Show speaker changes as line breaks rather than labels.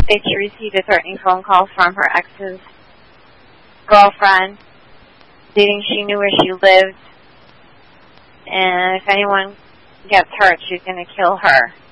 states she received a threatening phone call from her ex's girlfriend, stating she knew where she lived, and if anyone gets hurt, she's going to kill her.